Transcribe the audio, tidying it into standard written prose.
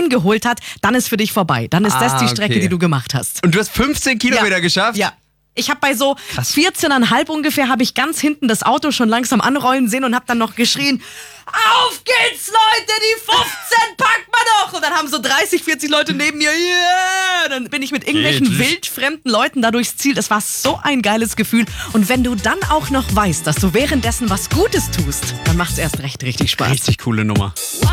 eingeholt hat, dann ist für dich vorbei. Dann ist das die Strecke, die du gemacht hast. Und du hast 15 Kilometer geschafft? Ja. Ich habe bei so 14,5 ungefähr, habe ich ganz hinten das Auto schon langsam anrollen sehen und habe dann noch geschrien, auf geht's, Leute, die 15 packen wir doch. Und dann haben so 30, 40 Leute neben mir, yeah. Dann bin ich mit irgendwelchen wildfremden Leuten da durchs Ziel. Das war so ein geiles Gefühl. Und wenn du dann auch noch weißt, dass du währenddessen was Gutes tust, dann macht's erst recht richtig Spaß. Richtig coole Nummer. Wow.